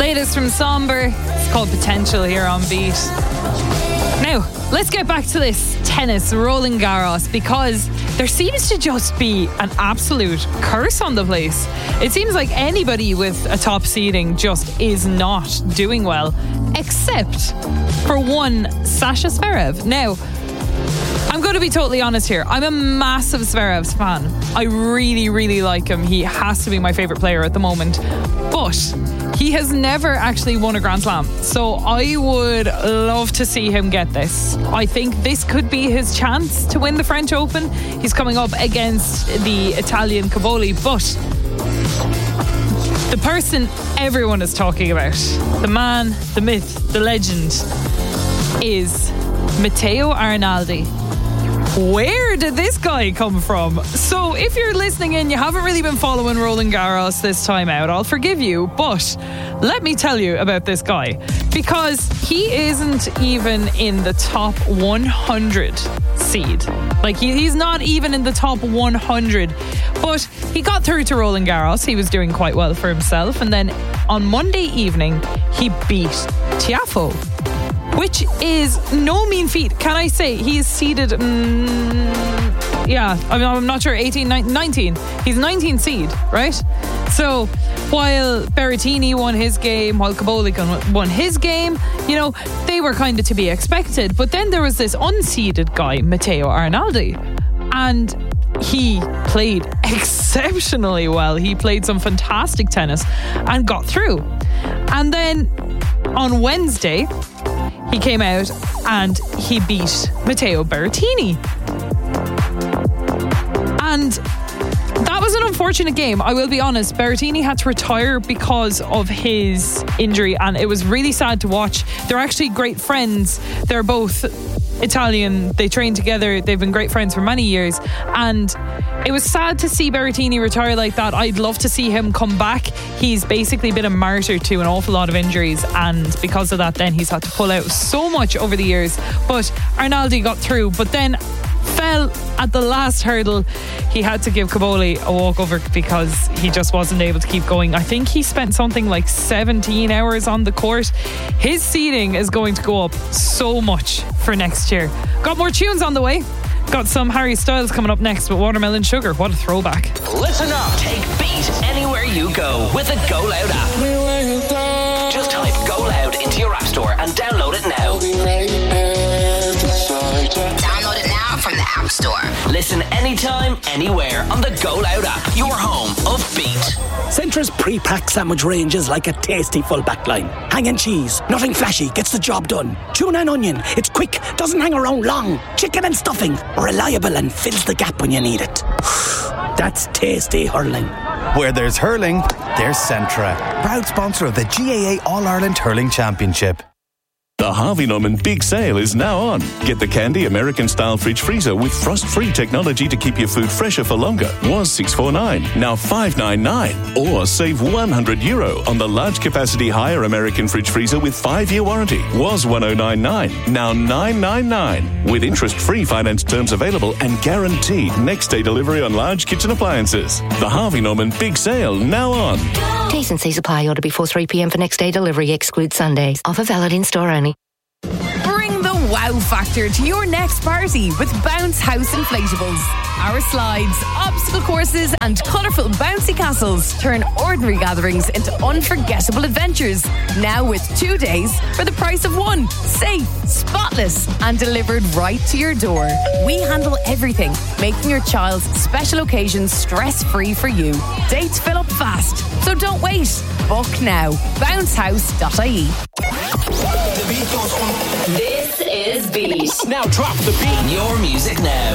Latest from Somber. It's called Potential here on Beat. Now, let's get back to this tennis, Roland Garros, because there seems to just be an absolute curse on the place. It seems like anybody with a top seeding just is not doing well, except for one Sasha Zverev. Now, I'm going to be totally honest here. I'm a massive Zverev fan. I really, really like him. He has to be my favourite player at the moment. But he has never actually won a Grand Slam. So I would love to see him get this. I think this could be his chance to win the French Open. He's coming up against the Italian Caboli. But the person everyone is talking about, the man, the myth, the legend, is Matteo Arnaldi. Where did this guy come from? So if you're listening in, you haven't really been following Roland Garros this time out, I'll forgive you, but let me tell you about this guy, because he isn't even in the top 100 seed. Like, he's not even in the top 100, but he got through to Roland Garros. He was doing quite well for himself, and then on Monday evening he beat Tiafoe, which is no mean feat. Can I say he is seeded, I'm not sure, 18, 19. He's 19 seed, right? So while Berrettini won his game, while Caboli won his game, they were kind of to be expected. But then there was this unseeded guy, Matteo Arnaldi, and he played exceptionally well. He played some fantastic tennis and got through. And then on Wednesday, he came out and he beat Matteo Berrettini. And that was an unfortunate game, I will be honest. Berrettini had to retire because of his injury, and it was really sad to watch. They're actually great friends. They're both Italian. They train together. They've been great friends for many years. And it was sad to see Berrettini retire like that. I'd love to see him come back. He's basically been a martyr to an awful lot of injuries, and because of that then he's had to pull out so much over the years. But Arnaldi got through, but then fell at the last hurdle. He had to give Caboli a walkover because he just wasn't able to keep going. I think he spent something like 17 hours on the court. His seeding is going to go up so much for next year. Got more tunes on the way. Got some Harry Styles coming up next with Watermelon Sugar. What a throwback. Listen up. Take Beat anywhere you go with the Go Loud app. Just type Go Loud into your app store and download it now. Download it now from the App Store. Listen anytime, anywhere on the Go Loud app. Your home of Beat. Centra's pre-packed sandwich range is like a tasty full back line. Hanging cheese, nothing flashy, gets the job done. Tuna and onion, it's quick, doesn't hang around long. Chicken and stuffing, reliable and fills the gap when you need it. That's tasty hurling. Where there's hurling, there's Centra. Proud sponsor of the GAA All-Ireland Hurling Championship. The Harvey Norman Big Sale is now on. Get the Candy American-style fridge freezer with frost-free technology to keep your food fresher for longer. Was $649, now $599. Or save €100 on the large-capacity higher American fridge freezer with 5-year warranty. Was $1,099, now $999. With interest-free finance terms available and guaranteed next-day delivery on large kitchen appliances. The Harvey Norman Big Sale now on. T's and C's apply. Order before 3 p.m. for next day delivery. Exclude Sundays. Offer valid in store only. Bring the wow factor to your next party with Bounce House Inflatables. Our slides, obstacle courses and colourful bouncy castles turn ordinary gatherings into unforgettable adventures. Now with 2 days for the price of one. Safe, spotless and delivered right to your door. We handle everything, making your child's special occasions stress-free for you. Dates fill up fast, so don't wait. Book now. Bouncehouse.ie. The beat goes on. This is Beat. Now drop the beat. Your music now.